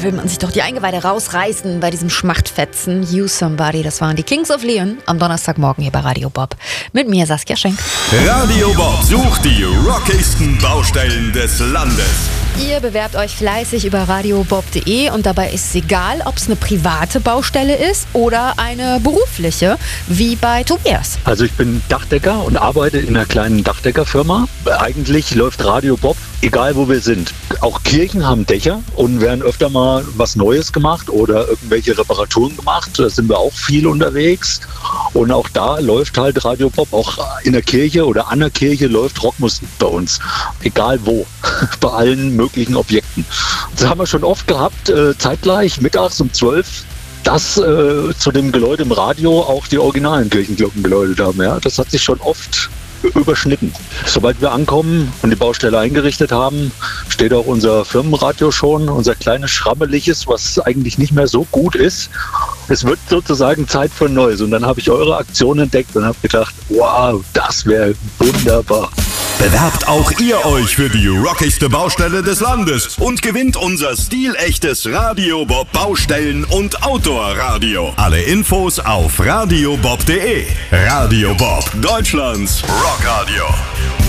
will man sich doch die Eingeweide rausreißen bei diesem Schmachtfetzen. You Somebody, das waren die Kings of Leon am Donnerstagmorgen hier bei Radio Bob. Mit mir Saskia Schenk. Radio Bob sucht die rockigsten Baustellen des Landes. Ihr bewerbt euch fleißig über radiobob.de und dabei ist es egal, ob es eine private Baustelle ist oder eine berufliche, wie bei Tobias. Also ich bin Dachdecker und arbeite in einer kleinen Dachdeckerfirma. Eigentlich läuft Radio Bob, egal wo wir sind. Auch Kirchen haben Dächer und werden öfter mal was Neues gemacht oder irgendwelche Reparaturen gemacht. Da sind wir auch viel unterwegs. Und auch da läuft halt Radio Bob. Auch in der Kirche oder an der Kirche läuft Rockmusik bei uns. Egal wo. Bei allen möglichen Objekten. Das haben wir schon oft gehabt, zeitgleich, mittags um 12, dass zu dem Geläute im Radio auch die originalen Kirchenglocken geläutet haben. Ja? Das hat sich schon oft überschnitten. Sobald wir ankommen und die Baustelle eingerichtet haben, steht auch unser Firmenradio schon, unser kleines Schrammeliges, was eigentlich nicht mehr so gut ist. Es wird sozusagen Zeit für Neues. Und dann habe ich eure Aktion entdeckt und habe gedacht, wow, das wäre wunderbar. Bewerbt auch ihr euch für die rockigste Baustelle des Landes und gewinnt unser stilechtes Radio Bob Baustellen- und Outdoor-Radio. Alle Infos auf radiobob.de. Radio Bob, Deutschlands Rockradio.